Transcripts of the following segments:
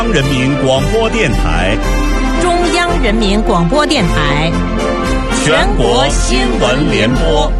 人民广播电台、 中央人民广播电台、 全国新闻联播。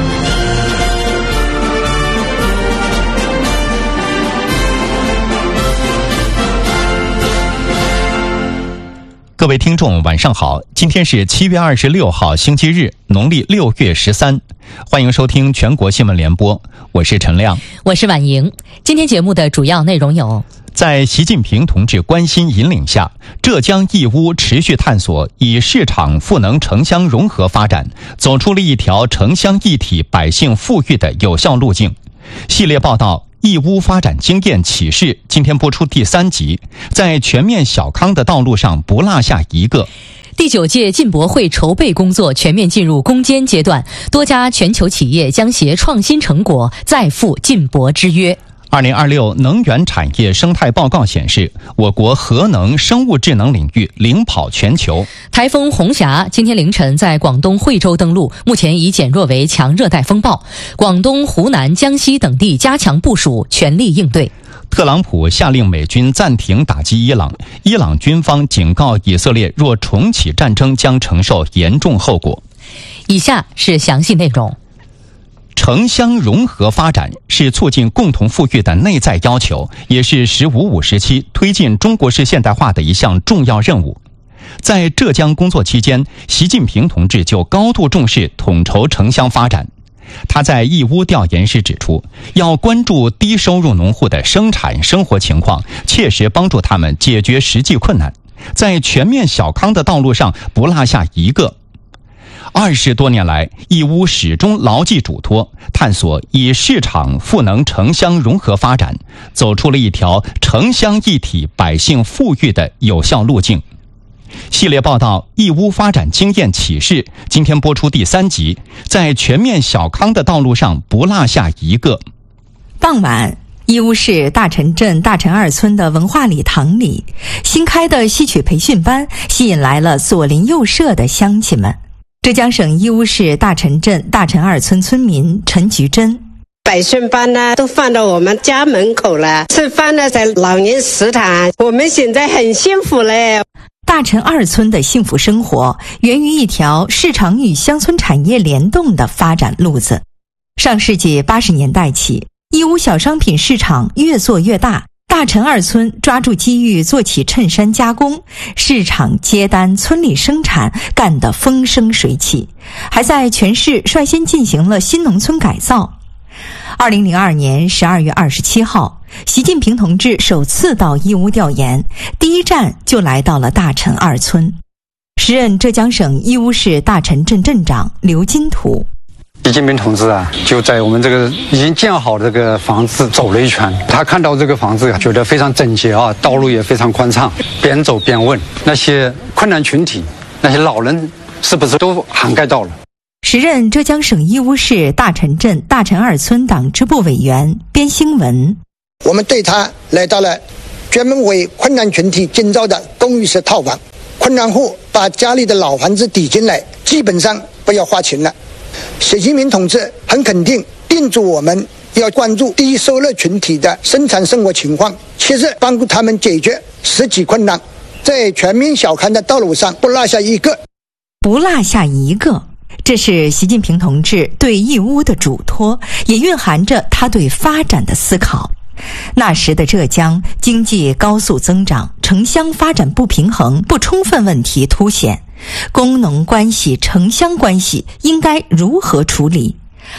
各位听众晚上好，今天是7月26号星期日，农历6月13，欢迎收听全国新闻联播，我是陈亮， 我是婉莹。今天节目的主要内容有： 在习近平同志关心引领下，浙江义乌持续探索以市场赋能城乡融合发展，走出了一条城乡一体百姓富裕的有效路径。系列报道义乌发展经验启示今天播出第3集，在全面小康的道路上不落下一个。 第9届进博会筹备工作全面进入攻坚阶段，多家全球企业将携创新成果再赴进博之约。 2026能源产业生态报告显示，我国核能、生物智能领域领跑全球。 台风红霞今天凌晨在广东惠州登陆，目前已减弱为强热带风暴。广东、湖南、江西等地加强部署，全力应对。 特朗普下令美军暂停打击伊朗，伊朗军方警告以色列若重启战争将承受严重后果。 以下是详细内容。 城乡融合发展是促进共同富裕的内在要求，也是“十五五”时期推进中国式现代化的一项重要任务。在浙江工作期间，习近平同志就高度重视统筹城乡发展。他在义乌调研时指出，要关注低收入农户的生产生活情况，切实帮助他们解决实际困难，在全面小康的道路上不落下一个。20多年来，义乌始终牢记嘱托，探索以市场赋能城乡融合发展，走出了一条城乡一体百姓富裕的有效路径。系列报道义乌发展经验启示今天播出第3集，在全面小康的道路上不落下一个。 傍晚，义乌市大陈镇大陈二村的文化礼堂里，新开的戏曲培训班吸引来了左邻右舍的乡亲们。浙江省义乌市大陈镇大陈二村村民陈菊珍： 培训班呢都放到我们家门口了，吃饭呢在老年食堂，我们现在很幸福嘞。 大陈二村的幸福生活源于一条市场与乡村产业联动的发展路子。上世纪80年代起，义乌小商品市场越做越大，大陈二村抓住机遇做起衬衫加工，市场接单，村里生产，干得风生水起，还在全市率先进行了新农村改造。2002年12月27号，习近平同志首次到义乌调研，第一站就来到了大陈二村。时任浙江省义乌市大陈镇镇长刘金土： 习近平同志就在我们这个已经建好的这个房子走了一圈，他看到这个房子觉得非常整洁道路也非常宽敞，边走边问那些困难群体，那些老人是不是都涵盖到了。 时任浙江省义乌市大陈镇大陈二村党支部委员边兴文： 我们对他来到了专门为困难群体建造的公寓式套房，困难户把家里的老房子抵进来，基本上不要花钱了。习近平同志很肯定叮嘱我们要关注低收入群体的生产生活情况，切实帮助他们解决实际困难，在全面小康的道路上不落下一个。 不落下一个，这是习近平同志对义乌的嘱托，也蕴含着他对发展的思考。那时的浙江经济高速增长，城乡发展不平衡、不充分问题凸显，工农关系、城乡关系应该如何处理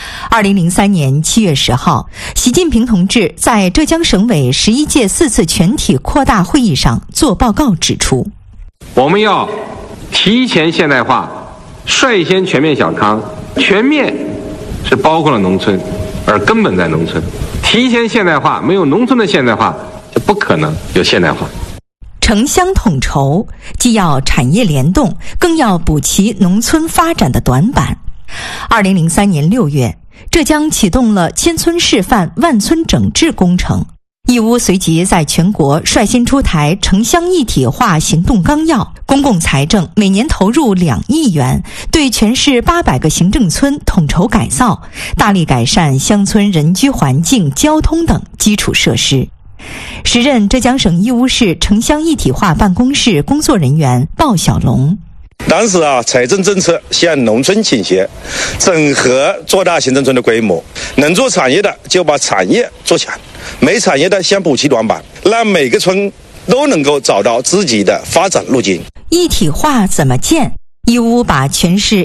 ？2003年7月10号，习近平同志在浙江省委11届4次全体扩大会议上作报告指出， 我们要提前现代化，率先全面小康。全面是包括了农村，而根本在农村。提前现代化，没有农村的现代化，就不可能有现代化。 城乡统筹既要产业联动，更要补齐农村发展的短板。2003年6月，浙江启动了千村示范万村整治工程，义乌随即在全国率先出台城乡一体化行动纲要，公共财政每年投入2亿元，对全市800个行政村统筹改造，大力改善乡村人居环境、交通等基础设施。 时任浙江省义乌市城乡一体化办公室工作人员鲍小龙。 当时财政政策向农村倾斜，整合做大行政村的规模，能做产业的就把产业做强，没产业的先补齐短板，让每个村都能够找到自己的发展路径。 一体化怎么建？义乌把全市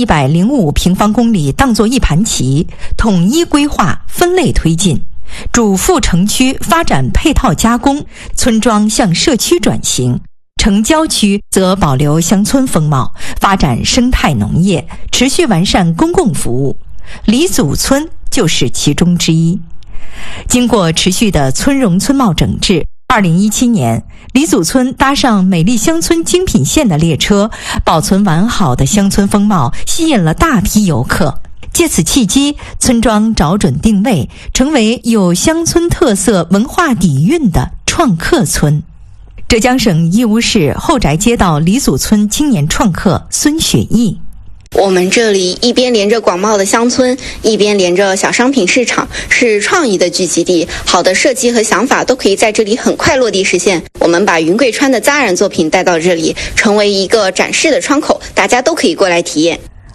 1105平方公里当作一盘棋，统一规划，分类推进。主副城区发展配套加工，村庄向社区转型。城郊区则保留乡村风貌，发展生态农业，持续完善公共服务。李祖村就是其中之一。经过持续的村容村貌整治，2017年，李祖村搭上美丽乡村精品线的列车，保存完好的乡村风貌吸引了大批游客。借此契机，村庄找准定位，成为有乡村特色文化底蕴的创客村。浙江省义乌市后宅街道李祖村青年创客孙雪毅。 我们这里一边连着广袤的乡村，一边连着小商品市场，是创意的聚集地，好的设计和想法都可以在这里很快落地实现。我们把云贵川的扎染作品带到这里，成为一个展示的窗口，大家都可以过来体验。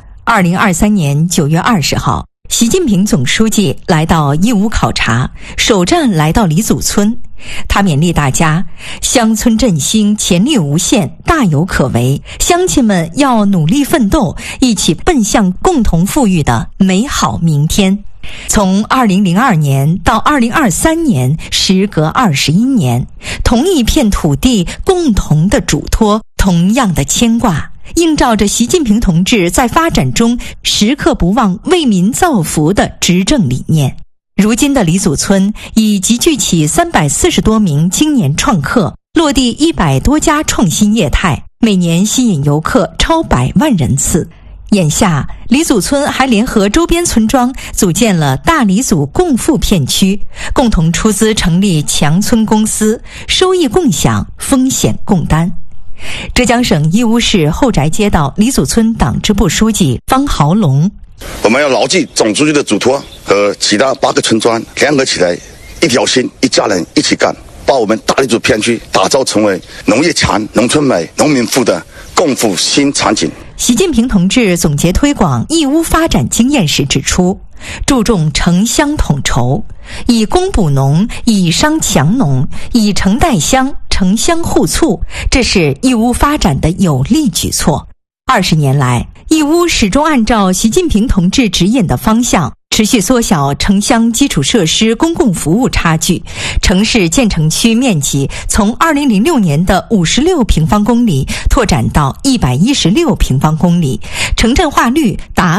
2023年9月20号，习近平总书记来到义乌考察，首站来到李祖村。他勉励大家，乡村振兴潜力无限，大有可为，乡亲们要努力奋斗，一起奔向共同富裕的美好明天。从2002年到2023年，时隔21年，同一片土地，共同的嘱托，同样的牵挂，映照着习近平同志在发展中时刻不忘为民造福的执政理念。如今的李祖村已集聚起340多名青年创客，落地100多家创新业态，每年吸引游客超100万人次。眼下，李祖村还联合周边村庄组建了大李祖共富片区，共同出资成立强村公司，收益共享，风险共担。浙江省义乌市后宅街道李祖村党支部书记方豪龙。 我们要牢记总书记的嘱托，和其他8个村庄联合起来，一条心，一家人，一起干，把我们大李祖片区打造成为农业强、农村美、农民富的共富新场景。 习近平同志总结推广义乌发展经验时指出，注重城乡统筹，以工补农，以商强农，以城带乡，城乡互促，这是义乌发展的有力举措。20年来，义乌始终按照习近平同志指引的方向，持续缩小城乡基础设施公共服务差距，城市建成区面积从2006年的56平方公里拓展到116平方公里，城镇化率达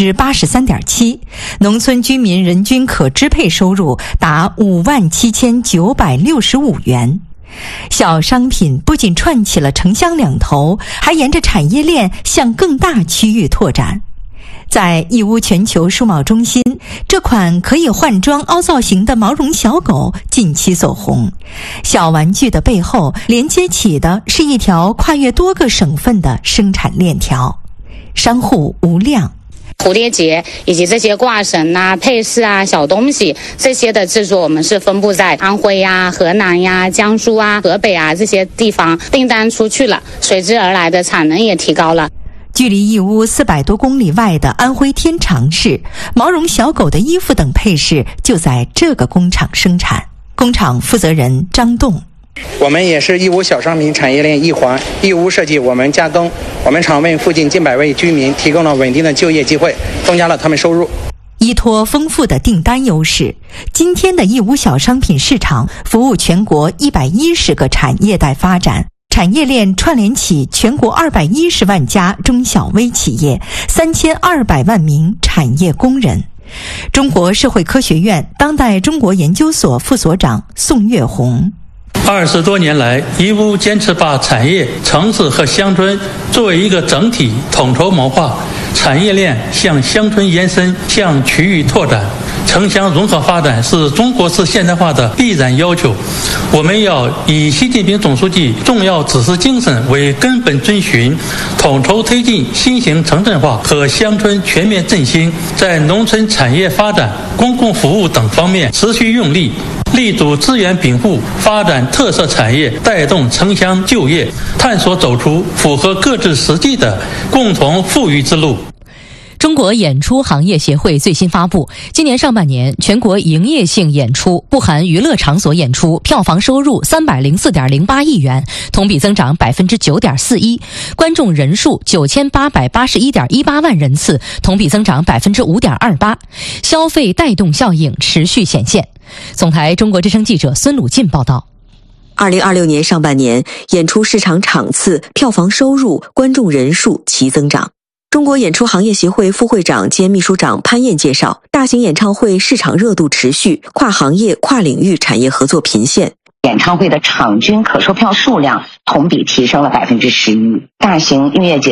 83.7%， 农村居民人均可支配收入达57965元。小商品不仅串起了城乡两头，还沿着产业链向更大区域拓展。在义乌全球数贸中心，这款可以换装凹造型的毛绒小狗近期走红。小玩具的背后连接起的是一条跨越多个省份的生产链条。商户吴亮。 蝴蝶结以及这些挂绳啊、配饰啊、小东西，这些的制作我们是分布在安徽呀、河南呀、江苏啊、河北啊这些地方，订单出去了，随之而来的产能也提高了。 距离义乌400多公里外的安徽天长市，毛绒小狗的衣服等配饰就在这个工厂生产。工厂负责人张栋。 我们也是义乌小商品产业链一环，义乌设计，我们加工，我们厂为附近近100位居民提供了稳定的就业机会，增加了他们收入。 依托丰富的订单优势，今天的义乌小商品市场服务全国110个产业带发展，产业链串联起全国210万家中小微企业，3200万名产业工人。中国社会科学院当代中国研究所副所长宋月红。 20多年来，义乌坚持把产业、城市和乡村作为一个整体统筹谋划，产业链向乡村延伸，向区域拓展。城乡融合发展是中国式现代化的必然要求。我们要以习近平总书记重要指示精神为根本遵循，统筹推进新型城镇化和乡村全面振兴，在农村产业发展、公共服务等方面持续用力， 力主资源禀赋，发展特色产业，带动城乡就业，探索走出符合各自实际的共同富裕之路。 中国演出行业协会最新发布，今年上半年全国营业性演出（不含娱乐场所演出）票房收入304.08亿元，同比增长9.41%，观众人数9881.18万人次，同比增长5.28%，消费带动效应持续显现。总台中国之声记者孙鲁进报道。 2026年上半年，演出市场场次、票房收入、观众人数齐增长。中国演出行业协会副会长兼秘书长潘燕介绍，大型演唱会市场热度持续，跨行业、跨领域产业合作频现。 演唱会的场均可售票数量同比提升了11%，大型音乐节